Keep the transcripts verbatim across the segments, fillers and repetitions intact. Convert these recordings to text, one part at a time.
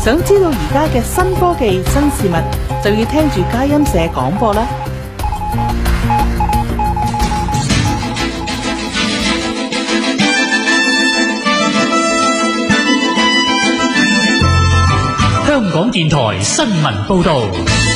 想知道而家嘅新科技、新事物，就要聽住佳音社廣播啦。 香港電台新聞報道。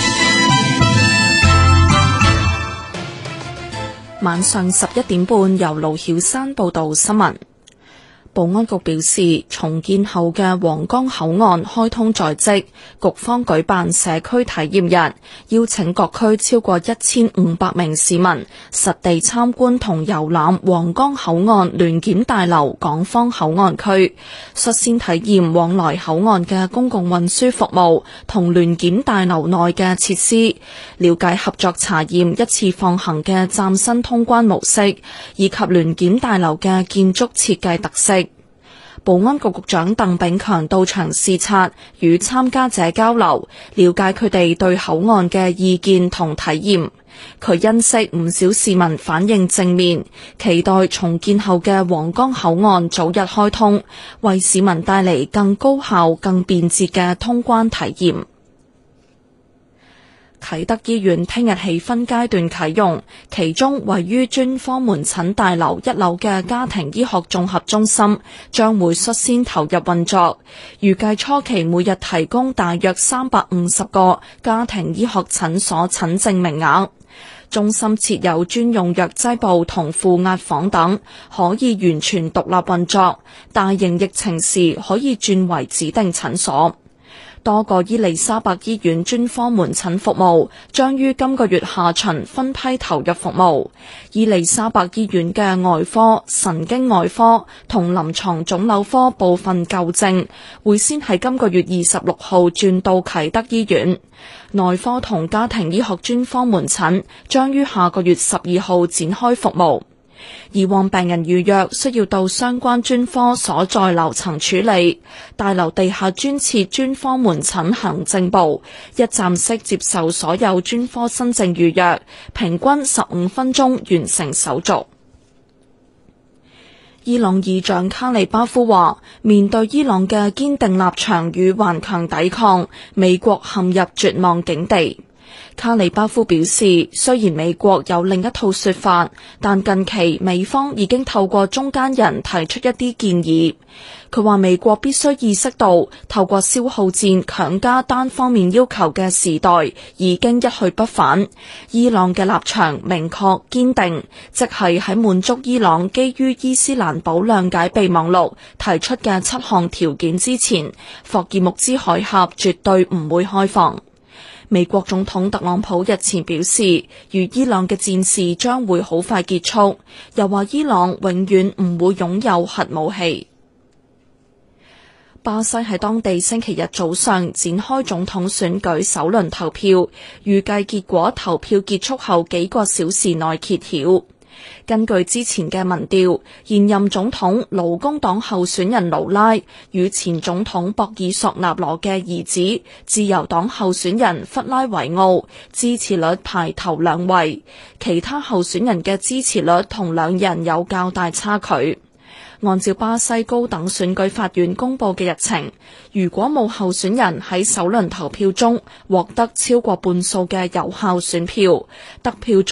晚上十一點半，由盧曉山報道新聞。保安局表示，重建後嘅皇崗口岸開通在即，局方舉辦社區體驗日，邀請各區超過一千五百名市民實地參觀同遊覽皇崗口岸聯檢大樓港方口岸區，率先體驗往來口岸嘅公共運輸服務同聯檢大樓內嘅設施，了解合作查驗一次放行嘅嶄新通關模式，以及聯檢大樓嘅建築設計特色。保安局局長鄧炳強到場視察，與參加者交流，了解佢哋對口岸嘅意見同體驗。佢欣悉唔少市民反應正面，期待重建後嘅皇崗口岸早日開通，為市民帶嚟更高效、更便捷嘅通關體驗。啟德醫院聽日起分階段啟用，其中位於專科門診大樓一樓嘅家庭醫學綜合中心將會率先投入運作，預計初期每日提供大約三百五十個家庭醫學診所診症名額。中心設有專用藥劑部同負壓房等，可以完全獨立運作，大型疫情時可以轉為指定診所。多個伊利沙伯醫院專科門診服務將於今個月下旬分批投入服務。伊利沙伯醫院嘅外科、神經外科同臨床腫瘤科部分舊症會先喺今個月二十六號轉到啟德醫院。內科同家庭醫學專科門診將於下個月十二號展開服務。以往病人預約需要到相關專科所在樓層處理，大樓地下專設專科門診行政部，一站式接受所有專科新症預約，平均十五分鐘完成手續。伊朗議長卡利巴夫話，面對伊朗嘅堅定立場與頑強抵抗，美國陷入絕望境地。卡利巴夫表示，雖然美國有另一套說法，但近期美方已經透過中間人提出一啲建議。佢話美國必須意識到，透過消耗戰強加單方面要求嘅時代已經一去不返。伊朗嘅立場明確堅定，即係喺滿足伊朗基於伊斯蘭堡諒解備忘錄提出嘅七項條件之前，霍爾木茲海峽絕對唔會開放。美國總統特朗普日前表示，與伊朗嘅戰事將會好快結束，又話伊朗永遠唔會擁有核武器。巴西喺當地星期日早上展開總統選舉首輪投票，預計結果投票結束後幾個小時內揭曉。根據之前嘅民調，現任總統勞工黨候選人盧拉與前總統博爾索納羅嘅兒子自由黨候選人弗拉維奧支持率排頭兩位，其他候選人嘅支持率同兩人有較大差距。按照巴西高等選舉法院公佈嘅日程，如果冇候選人喺首輪投票中獲得超過半數嘅有效選票，得票